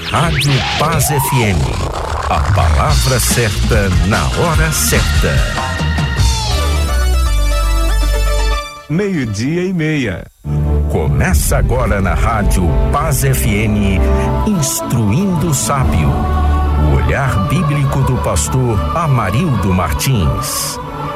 Rádio Paz FM. A palavra certa na hora certa. 12:30. Começa agora na Rádio Paz FM, Instruindo o Sábio. O olhar bíblico do pastor Amarildo Martins.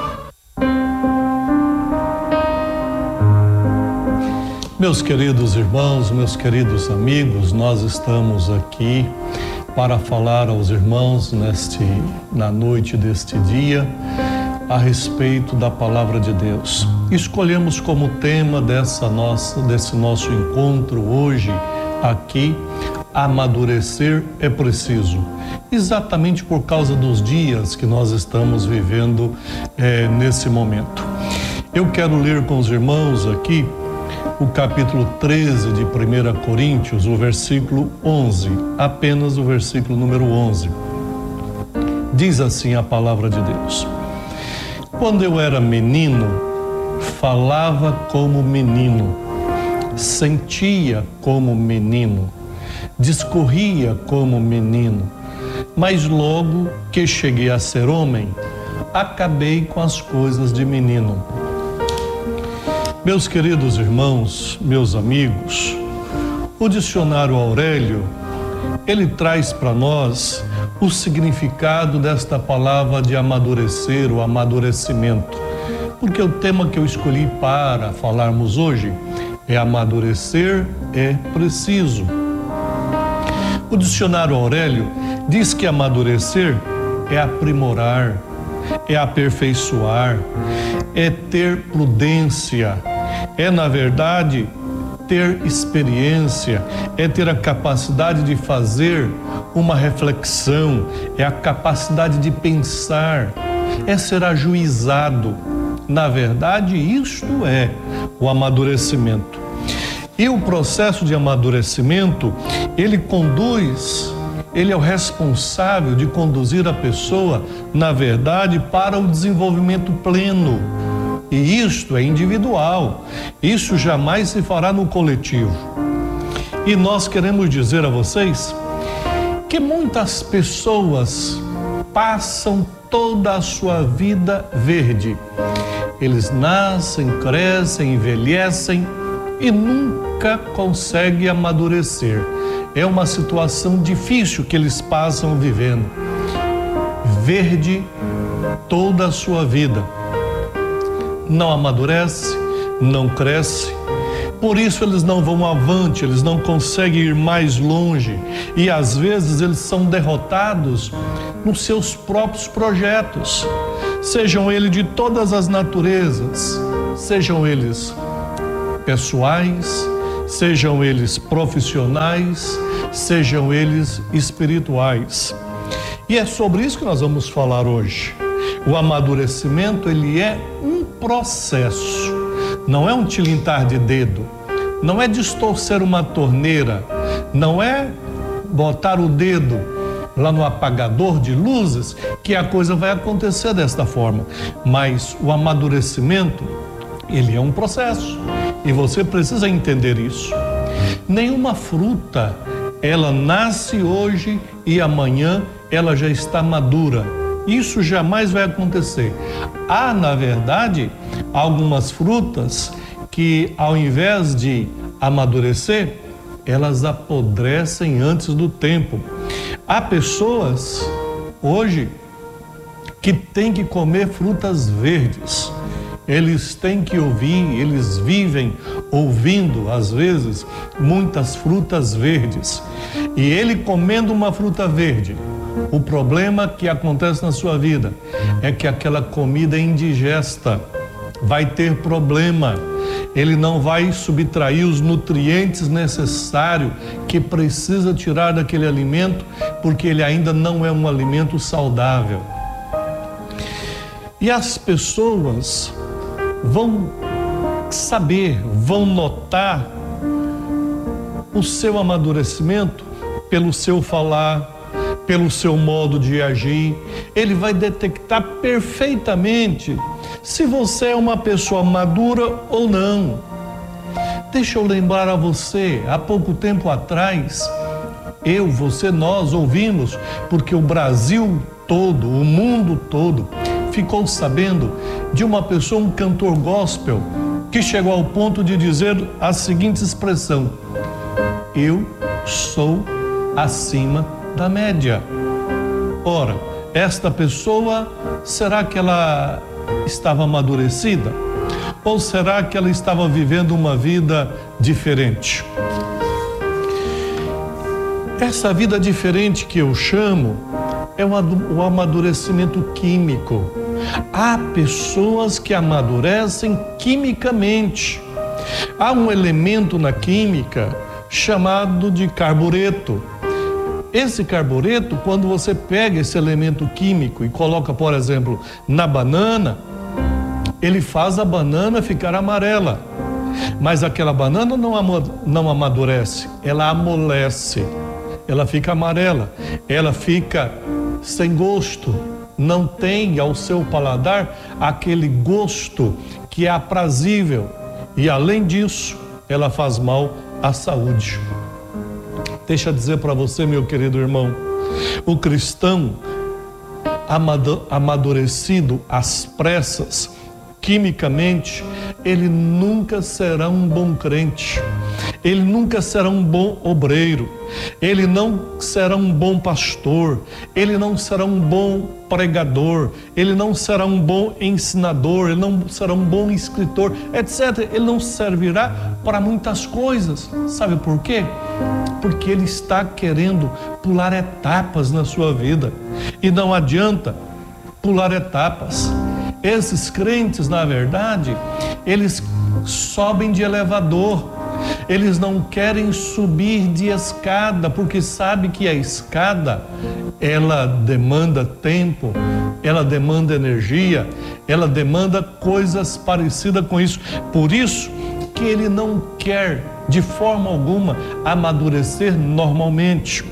Meus queridos irmãos, meus queridos amigos, nós estamos aqui para falar aos irmãos na noite deste dia a respeito da palavra de Deus. Escolhemos como tema desse nosso encontro hoje aqui, amadurecer é preciso, exatamente por causa dos dias que nós estamos vivendo nesse momento. Eu quero ler com os irmãos aqui o capítulo 13 de 1 Coríntios, o versículo 11, apenas o versículo número 11. Diz assim a palavra de Deus: quando eu era menino, falava como menino, sentia como menino, discorria como menino, mas logo que cheguei a ser homem, acabei com as coisas de menino. Meus queridos irmãos, meus amigos, o dicionário Aurélio, ele traz para nós o significado desta palavra de amadurecer, o amadurecimento, porque o tema que eu escolhi para falarmos hoje é amadurecer é preciso. O dicionário Aurélio diz que amadurecer é aprimorar, é aperfeiçoar, é ter prudência, é, na verdade, ter experiência, é ter a capacidade de fazer uma reflexão, é a capacidade de pensar, é ser ajuizado. Na verdade, isto é o amadurecimento. E o processo de amadurecimento, ele é o responsável de conduzir a pessoa, na verdade, para o desenvolvimento pleno. E isto é individual, isso jamais se fará no coletivo. E nós queremos dizer a vocês que muitas pessoas passam toda a sua vida verde. Eles nascem, crescem, envelhecem e nunca conseguem amadurecer. É uma situação difícil que eles passam vivendo. Verde toda a sua vida. Não amadurece, não cresce. Por isso eles não vão avante, eles não conseguem ir mais longe. E às vezes eles são derrotados nos seus próprios projetos. Sejam eles de todas as naturezas, sejam eles pessoais, sejam eles profissionais, sejam eles espirituais. E é sobre isso que nós vamos falar hoje. O amadurecimento, ele é um processo, não é um tilintar de dedo, não é distorcer uma torneira, não é botar o dedo lá no apagador de luzes que a coisa vai acontecer desta forma. Mas o amadurecimento, ele é um processo e você precisa entender isso. Nenhuma fruta, ela nasce hoje e amanhã ela já está madura. Isso jamais vai acontecer. Há, na verdade, algumas frutas que, ao invés de amadurecer, elas apodrecem antes do tempo. Há pessoas, hoje, que têm que comer frutas verdes. Eles têm que ouvir, eles vivem ouvindo, às vezes, muitas frutas verdes. E ele comendo uma fruta verde, o problema que acontece na sua vida é que aquela comida é indigesta, vai ter problema, ele não vai subtrair os nutrientes necessários que precisa tirar daquele alimento, porque ele ainda não é um alimento saudável. E as pessoas vão saber, vão notar o seu amadurecimento pelo seu falar, pelo seu modo de agir. Ele vai detectar perfeitamente se você é uma pessoa madura ou não. Deixa eu lembrar a você, há pouco tempo atrás, você, nós ouvimos, porque o Brasil todo, o mundo todo, ficou sabendo de uma pessoa, um cantor gospel, que chegou ao ponto de dizer a seguinte expressão: eu sou acima da média. Ora, esta pessoa, será que ela estava amadurecida? Ou será que ela estava vivendo uma vida diferente? Essa vida diferente que eu chamo é o amadurecimento químico. Há pessoas que amadurecem quimicamente. Há um elemento na química chamado de carbureto. Esse carbureto, quando você pega esse elemento químico e coloca, por exemplo, na banana, ele faz a banana ficar amarela. Mas aquela banana não amadurece, ela amolece, ela fica amarela, ela fica sem gosto, não tem ao seu paladar aquele gosto que é aprazível. E além disso, ela faz mal à saúde. Deixa eu dizer para você, meu querido irmão, o cristão amadurecido às pressas, quimicamente, ele nunca será um bom crente, ele nunca será um bom obreiro, ele não será um bom pastor, ele não será um bom pregador, ele não será um bom ensinador, ele não será um bom escritor, etc. Ele não servirá para muitas coisas. Sabe por quê? Porque ele está querendo pular etapas na sua vida, e não adianta pular etapas. Esses crentes, na verdade, eles sobem de elevador, eles não querem subir de escada, porque sabe que a escada, ela demanda tempo, ela demanda energia, ela demanda coisas parecidas com isso. Por isso que ele não quer, de forma alguma, amadurecer normalmente.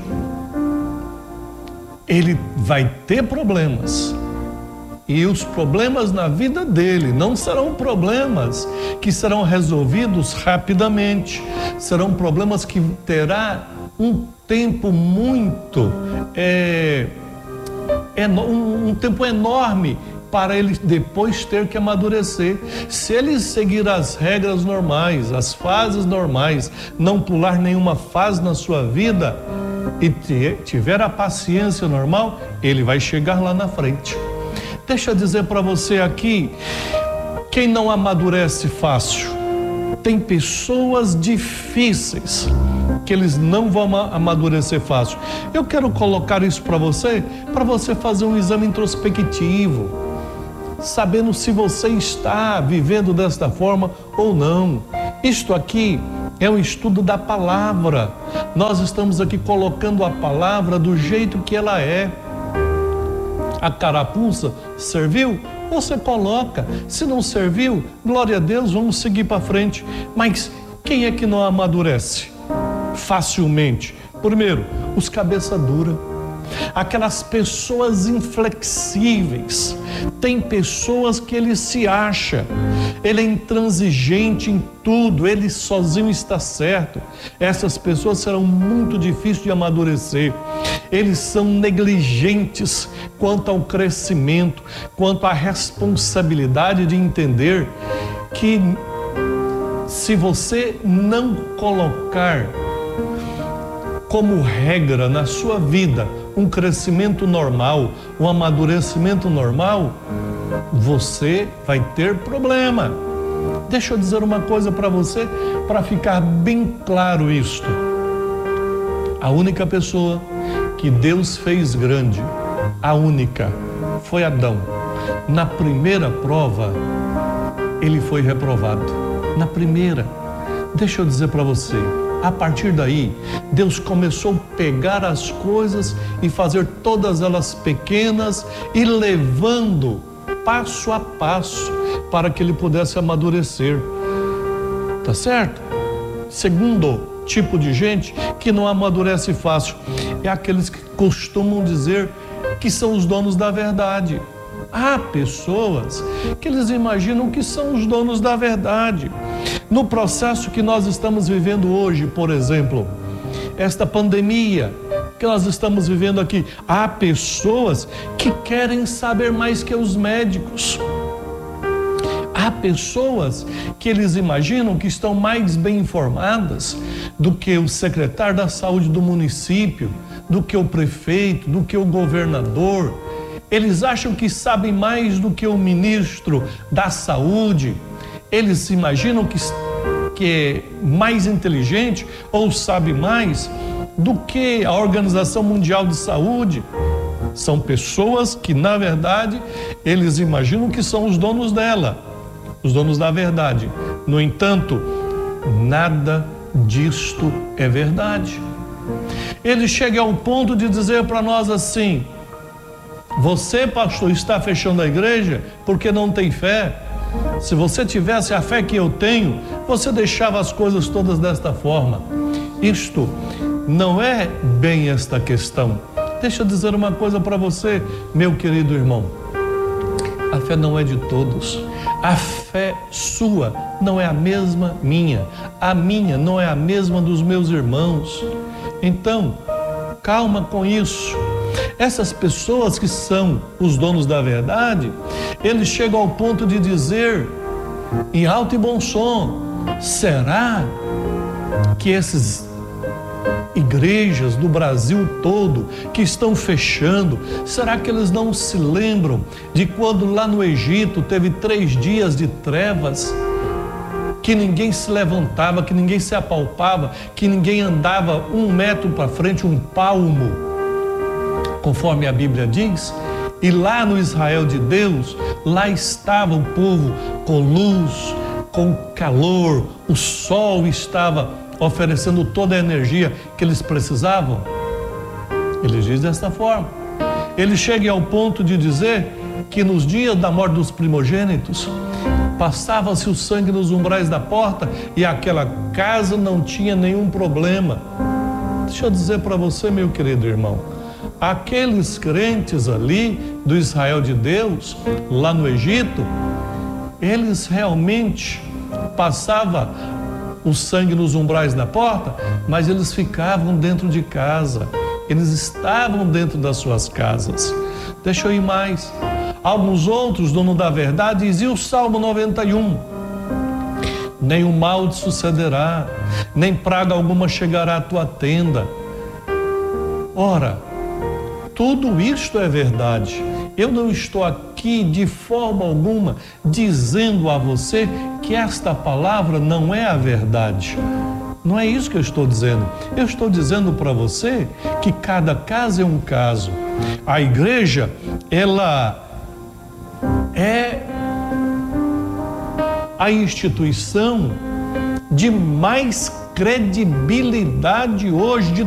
Ele vai ter problemas. E os problemas na vida dele não serão problemas que serão resolvidos rapidamente. Serão problemas que terá um tempo muito, um tempo enorme para ele depois ter que amadurecer. Se ele seguir as regras normais, as fases normais, não pular nenhuma fase na sua vida e tiver a paciência normal, ele vai chegar lá na frente. Deixa eu dizer para você aqui, quem não amadurece fácil, tem pessoas difíceis que eles não vão amadurecer fácil. Eu quero colocar isso para você fazer um exame introspectivo, sabendo se você está vivendo desta forma ou não. Isto aqui é um estudo da palavra. Nós estamos aqui colocando a palavra do jeito que ela é. A carapuça serviu? Você coloca. Se não serviu, glória a Deus, vamos seguir para frente. Mas quem é que não amadurece facilmente? Primeiro, os cabeça dura, aquelas pessoas inflexíveis. Tem pessoas que ele se acha, ele é intransigente em tudo, ele sozinho está certo. Essas pessoas serão muito difíceis de amadurecer. Eles são negligentes quanto ao crescimento, quanto à responsabilidade de entender que se você não colocar como regra na sua vida um crescimento normal, um amadurecimento normal, você vai ter problema. Deixa eu dizer uma coisa para você, para ficar bem claro isto. A única pessoa que Deus fez grande, a única, foi Adão. Na primeira prova, ele foi reprovado. Na primeira. Deixa eu dizer para você, a partir daí, Deus começou a pegar as coisas e fazer todas elas pequenas e levando passo a passo para que ele pudesse amadurecer. Tá certo? Segundo tipo de gente que não amadurece fácil é aqueles que costumam dizer que são os donos da verdade. Há pessoas que eles imaginam que são os donos da verdade. No processo que nós estamos vivendo hoje, por exemplo, esta pandemia que nós estamos vivendo aqui. Há pessoas que querem saber mais que os médicos. Há pessoas que eles imaginam que estão mais bem informadas do que o secretário da saúde do município, do que o prefeito, do que o governador. Eles acham que sabem mais do que o ministro da saúde. Eles imaginam que é mais inteligente ou sabe mais do que a Organização Mundial de Saúde. São pessoas que, na verdade, eles imaginam que são os donos dela, os donos da verdade. No entanto, nada disto é verdade. Ele chega ao ponto de dizer para nós assim: você, pastor, está fechando a igreja porque não tem fé. Se você tivesse a fé que eu tenho, você deixava as coisas todas desta forma. Isto não é bem esta questão. Deixa eu dizer uma coisa para você, meu querido irmão. A fé não é de todos. A fé sua não é a mesma minha. A minha não é a mesma dos meus irmãos. Então, calma com isso. Essas pessoas que são os donos da verdade, eles chegam ao ponto de dizer, em alto e bom som: será que essas igrejas do Brasil todo que estão fechando, será que eles não se lembram de quando lá no Egito teve 3 dias de trevas, que ninguém se levantava, que ninguém se apalpava, que ninguém andava 1 metro para frente, 1 palmo, conforme a Bíblia diz? E lá no Israel de Deus, lá estava o povo com luz, com calor, o sol estava oferecendo toda a energia que eles precisavam. Ele diz desta forma. Ele chega ao ponto de dizer que nos dias da morte dos primogênitos, passava-se o sangue nos umbrais da porta e aquela casa não tinha nenhum problema. Deixa eu dizer para você, meu querido irmão, aqueles crentes ali do Israel de Deus, lá no Egito, eles realmente passavam o sangue nos umbrais da porta, mas eles ficavam dentro de casa, eles estavam dentro das suas casas. Deixa eu ir mais. Alguns outros, dono da verdade, diziam o Salmo 91: nenhum mal te sucederá, nem praga alguma chegará à tua tenda. Ora, tudo isto é verdade. Eu não estou aqui de forma alguma dizendo a você que esta palavra não é a verdade. Não é isso que eu estou dizendo. Eu estou dizendo para você que cada caso é um caso. A igreja, ela é a instituição de mais credibilidade hoje de